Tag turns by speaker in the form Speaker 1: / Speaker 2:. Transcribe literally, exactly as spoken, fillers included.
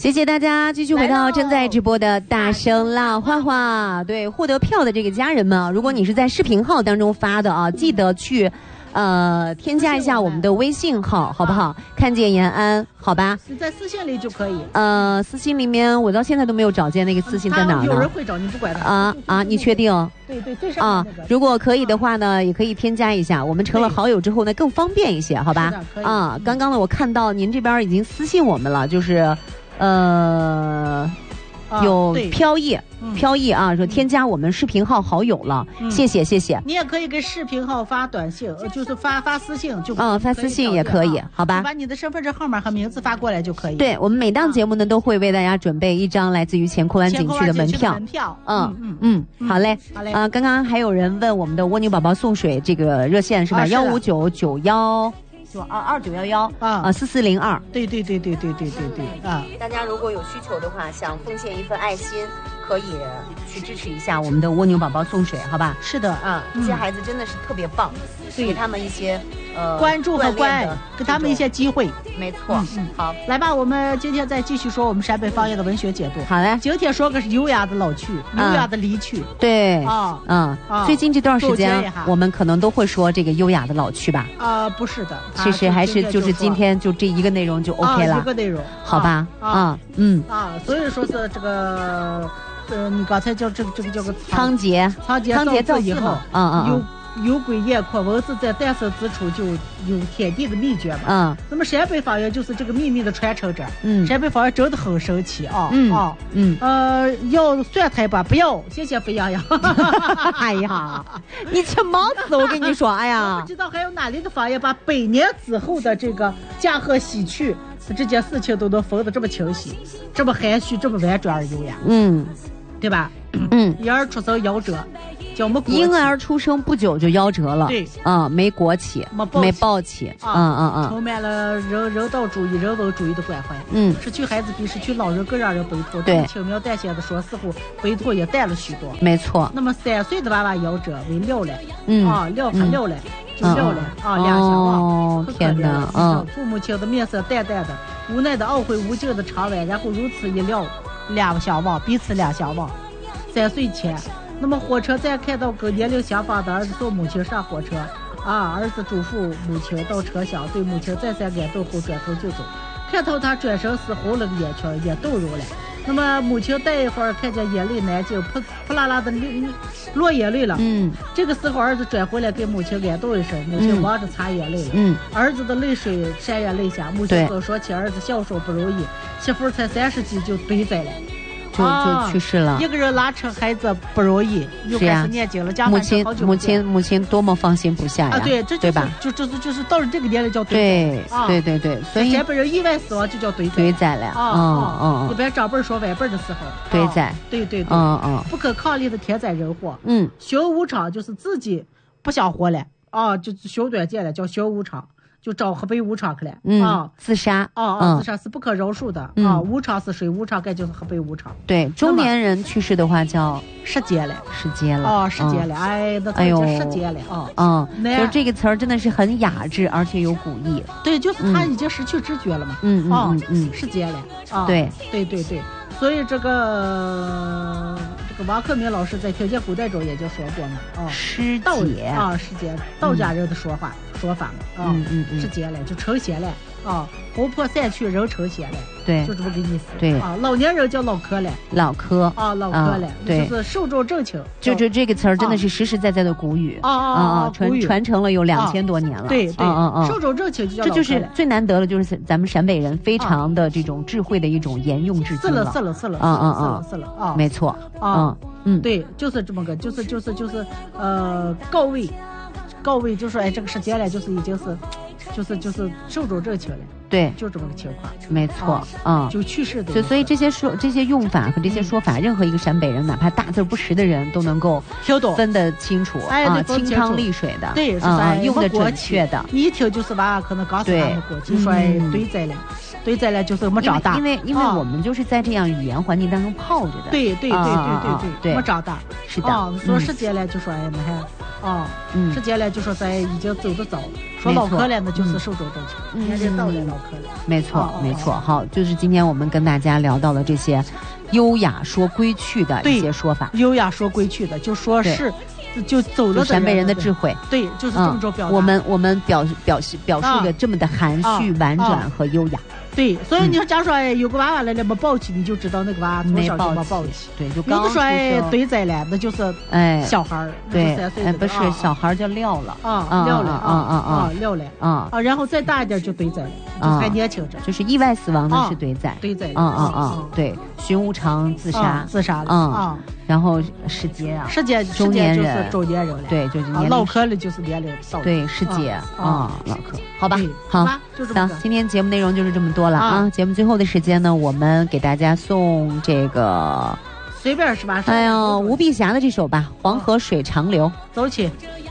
Speaker 1: 谢谢大家，继续回到正在直播的大声辣话话。对，获得票的这个家人们啊，如果你是在视频号当中发的啊，记得去呃添加一下我们的微信号，好不好？看见延安，好吧？
Speaker 2: 你在私信里就可以。
Speaker 1: 呃，私信里面我到现在都没有找见那个私信在哪儿呢？
Speaker 2: 有人会找你，不管他。
Speaker 1: 啊啊，你确定？
Speaker 2: 对对，最上面那个。
Speaker 1: 啊，如果可以的话呢，也可以添加一下。我们成了好友之后呢，更方便一些，好吧？啊，刚刚呢，我看到您这边已经私信我们了，就是。呃，有飘逸，飘逸啊，说添加我们视频号好友了，谢谢谢谢。
Speaker 2: 你也可以给视频号发短信，就是发发私信就
Speaker 1: 啊，发私信也可以，好吧？
Speaker 2: 把你的身份证号码和名字发过来就可以。
Speaker 1: 对，我们每档节目呢都会为大家准备一张来自于乾坤湾景区的门票。
Speaker 2: 门票，
Speaker 1: 嗯嗯嗯，好嘞，
Speaker 2: 好嘞。
Speaker 1: 啊，刚刚还有人问我们的蜗牛宝宝送水这个热线是吧？幺五九九幺。就二二九幺幺啊啊四四零二，
Speaker 2: 对对对对对对对对啊！
Speaker 1: 大家如果有需求的话，想奉献一份爱心，可以去支持一下我们的蜗牛宝宝送水，好吧？
Speaker 2: 是的
Speaker 1: 啊，这些孩子真的是特别棒，给他们一些呃
Speaker 2: 关注和关爱，给他们一些机会。
Speaker 1: 没错，嗯，好，
Speaker 2: 来吧，我们今天再继续说我们陕北方言的文学解读。
Speaker 1: 好嘞，
Speaker 2: 今天说个是优雅的老去，优雅的离去。
Speaker 1: 对啊，嗯，最近这段时间我们可能都会说这个优雅的老去吧？
Speaker 2: 啊，不是的，
Speaker 1: 其实还是就是今天就这一个内容就 OK 了，
Speaker 2: 一个内容，
Speaker 1: 好吧？啊，嗯
Speaker 2: 啊，所以说是这个，呃，你刚才叫这个这个叫个
Speaker 1: 仓颉，
Speaker 2: 仓颉
Speaker 1: 仓颉
Speaker 2: 造字以后，
Speaker 1: 嗯嗯，
Speaker 2: 有。有归雁阔，文字在诞生之初就有天地的秘诀嘛。
Speaker 1: 嗯，
Speaker 2: 那么陕北方言就是这个秘密的传承者。
Speaker 1: 嗯，
Speaker 2: 陕北方言真的很神奇啊。
Speaker 1: 嗯
Speaker 2: 啊
Speaker 1: 嗯
Speaker 2: 呃，要蒜苔吧？不要，谢谢飞扬扬。
Speaker 1: 哎呀，你吃毛子！我跟你说，哎呀，
Speaker 2: 我不知道还有哪里的方言把百年之后的这个驾鹤西去这件事情都能分得这么清晰，这么含蓄，这么婉转而优雅。
Speaker 1: 嗯，
Speaker 2: 对吧？
Speaker 1: 嗯，
Speaker 2: 婴儿出生夭折。叫没
Speaker 1: 婴儿出生不久就夭折了，
Speaker 2: 对，
Speaker 1: 啊、嗯，没国企，没抱起，嗯嗯嗯，
Speaker 2: 充满了人人道主义、人文主义的关怀，
Speaker 1: 嗯，
Speaker 2: 失去孩子比失去老人更让人悲痛，
Speaker 1: 对，
Speaker 2: 轻描淡写的说，似乎悲痛也淡了许多，
Speaker 1: 没错。
Speaker 2: 那么三岁的娃娃夭折为了了，
Speaker 1: 嗯
Speaker 2: 啊，了他了了，就了了啊，两相望，可可怜了，嗯，父母亲的面色淡淡的，无奈的懊悔无尽的长晚，然后如此一了，两相望，彼此两相望，三岁前。那么火车站看到跟年龄相仿的儿子送母亲上火车，啊，儿子嘱咐母亲到车厢，对母亲再三感动后转头就走。看到他转身时红了个眼圈，也动容了。那么母亲待一会儿看见眼泪难禁，扑扑啦啦的落眼泪了。
Speaker 1: 嗯，
Speaker 2: 这个时候儿子转回来给母亲感动一声，母亲忙着擦眼泪了。
Speaker 1: 嗯，
Speaker 2: 儿子的泪水潸然泪下，母亲总说起儿子孝顺不容易，媳妇才三十几就堆栽了。
Speaker 1: 就就去世了、啊，
Speaker 2: 一个人拉扯孩子不容易，又开始念经了。
Speaker 1: 母亲母亲母亲多么放心不下呀！
Speaker 2: 啊，对，这
Speaker 1: 对吧？
Speaker 2: 就就是就是到了这个年龄叫
Speaker 1: 对对对对，所以
Speaker 2: 陕北人意外死亡就叫堆
Speaker 1: 堆栽了。
Speaker 2: 啊
Speaker 1: 嗯嗯，
Speaker 2: 一般长辈说晚辈的时候
Speaker 1: 堆栽，
Speaker 2: 对对对，
Speaker 1: 嗯嗯，
Speaker 2: 不可抗力的天灾人祸。
Speaker 1: 嗯，
Speaker 2: 熊无常就是自己不想活了啊，就是熊短见了，叫熊无常。就找河北武昌去了，
Speaker 1: 嗯
Speaker 2: 啊，
Speaker 1: 自杀，
Speaker 2: 啊啊，嗯、自杀是不可饶恕的、嗯、啊！武昌是谁？武昌该就是河北武昌。
Speaker 1: 对，中年人去世的话叫
Speaker 2: 失节了，
Speaker 1: 失节了，
Speaker 2: 哦，失节了，哎，那
Speaker 1: 哎呦，
Speaker 2: 失节了啊！
Speaker 1: 嗯，就这个词儿真的是很雅致，而且有古意。
Speaker 2: 对，就是他已经失去知觉了嘛，
Speaker 1: 嗯嗯嗯嗯，
Speaker 2: 失节了啊！
Speaker 1: 对
Speaker 2: 对对对，所以这个这个王克明老师在《听见古代》中也就说过嘛，啊，
Speaker 1: 失节
Speaker 2: 啊，失节，道家人的说法。说法嘛，啊，
Speaker 1: 嗯嗯嗯，
Speaker 2: 失节了，就成仙了啊，魂魄散去，人成仙了，
Speaker 1: 对，
Speaker 2: 就这么个意思。
Speaker 1: 对
Speaker 2: 啊，老年人叫老科了，
Speaker 1: 老科
Speaker 2: 啊，老科了，
Speaker 1: 对，
Speaker 2: 就是寿终正寝。
Speaker 1: 就就这个词儿真的是实实在在的古语
Speaker 2: 啊啊啊，
Speaker 1: 传传承了有两千多年了。
Speaker 2: 对对，
Speaker 1: 嗯嗯，
Speaker 2: 寿终正寝就叫。
Speaker 1: 这就是最难得的，就是咱们陕北人非常的这种智慧的一种沿用至今了。
Speaker 2: 是了是了是了，
Speaker 1: 嗯嗯嗯，
Speaker 2: 是了啊，
Speaker 1: 没错，
Speaker 2: 嗯
Speaker 1: 嗯，
Speaker 2: 对，就是这么个，就是就是就是呃告慰。告慰就说哎，这个时间了，就是已经是，就是就是寿终正寝了，
Speaker 1: 对，
Speaker 2: 就这么个情况，
Speaker 1: 没错，嗯，
Speaker 2: 就去世的。
Speaker 1: 所以所以这些说这些用法和这些说法，任何一个陕北人，哪怕大字不识的人，都能够
Speaker 2: 听懂，
Speaker 1: 分得清楚啊，清汤利水的，
Speaker 2: 对，是
Speaker 1: 用的准确的。
Speaker 2: 你一听就是吧，可能刚是他们过去说哎堆在了， 对在了就是没长大，
Speaker 1: 因为因为我们就是在这样语言环境当中泡着的。
Speaker 2: 对对对对对对，没长大。
Speaker 1: 是的。
Speaker 2: 说时间了就说哎那还啊，时间了就说咱已经走得早。说脑壳了，那就是寿终正寝，年龄到了脑壳了。
Speaker 1: 没错没错，好，就是今天我们跟大家聊到了这些优雅说归去的一些说法。
Speaker 2: 优雅说归去的，就说是。就走了
Speaker 1: 陕北人的智慧，
Speaker 2: 对，就是这么着表达。
Speaker 1: 我们我们表表示表述的这么的含蓄、婉转和优雅。
Speaker 2: 对，所以你说，假如说有个娃娃来了没抱起，你就知道那个娃从小就没抱起。
Speaker 1: 对，就
Speaker 2: 有的说哎怼在了，那就是哎小孩儿，
Speaker 1: 对，
Speaker 2: 三岁
Speaker 1: 哎不是小孩叫撂了
Speaker 2: 啊，撂了
Speaker 1: 啊啊啊
Speaker 2: 撂了
Speaker 1: 啊
Speaker 2: 啊，然后再大一点就怼在了，就还年轻着。
Speaker 1: 就是意外死亡的是怼在，
Speaker 2: 怼在，
Speaker 1: 啊啊啊，对，寻无常自杀，
Speaker 2: 自杀了
Speaker 1: 啊。然后世杰啊，
Speaker 2: 世杰
Speaker 1: 中年人，
Speaker 2: 中年人了，
Speaker 1: 对，就是年龄
Speaker 2: 老科了，就是年龄到了。
Speaker 1: 对，世杰啊，老科，好吧，
Speaker 2: 好，
Speaker 1: 行，今天节目内容就是这么多了啊。节目最后的时间呢，我们给大家送这个
Speaker 2: 随便是吧？
Speaker 1: 哎呦，吴碧霞的这首吧，《黄河水长流》，
Speaker 2: 走起。